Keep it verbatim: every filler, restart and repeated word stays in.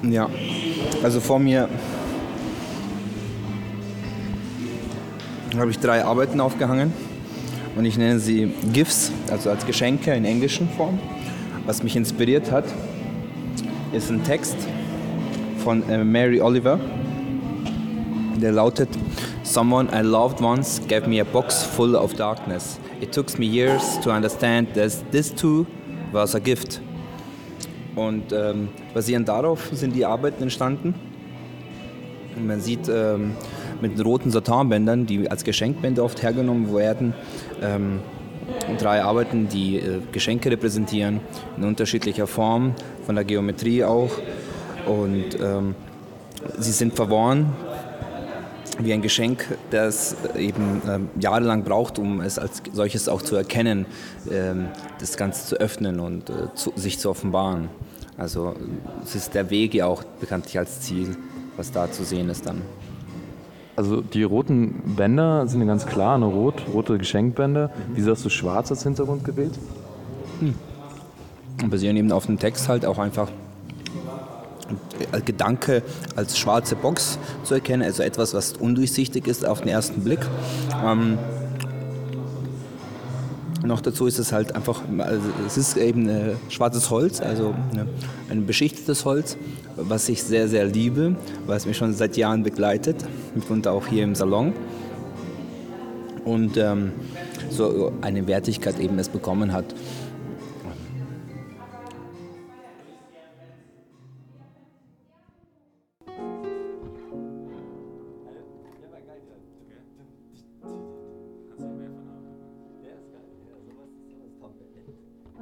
Ja, also vor mir habe ich drei Arbeiten aufgehangen und ich nenne sie Gifts, also als Geschenke in englischen Form. Was mich inspiriert hat, ist ein Text von äh, Mary Oliver, der lautet: Someone I loved once gave me a box full of darkness. It took me years to understand that this too was a gift. Und ähm, basierend darauf sind die Arbeiten entstanden. Und man sieht ähm, mit den roten Satinbändern, die als Geschenkbänder oft hergenommen werden, ähm, drei Arbeiten, die äh, Geschenke repräsentieren, in unterschiedlicher Form, von der Geometrie auch. Und ähm, sie sind verworren wie ein Geschenk, das eben ähm, jahrelang braucht, um es als solches auch zu erkennen, ähm, das Ganze zu öffnen und äh, zu, sich zu offenbaren. Also es ist der Weg ja auch bekanntlich als Ziel, was da zu sehen ist dann. Also die roten Bänder sind ja ganz klar, eine rot, rote Geschenkbänder. Mhm. Wieso hast du schwarz als Hintergrund gewählt? Hm. Und basieren eben auf dem Text halt auch einfach Gedanke als schwarze Box zu erkennen, also etwas, was undurchsichtig ist auf den ersten Blick. Ähm, noch dazu ist es halt einfach, also es ist eben äh, schwarzes Holz, also ne, ein beschichtetes Holz, was ich sehr, sehr liebe, was mich schon seit Jahren begleitet, mitunter auch hier im Salon. Und ähm, so eine Wertigkeit eben es bekommen hat.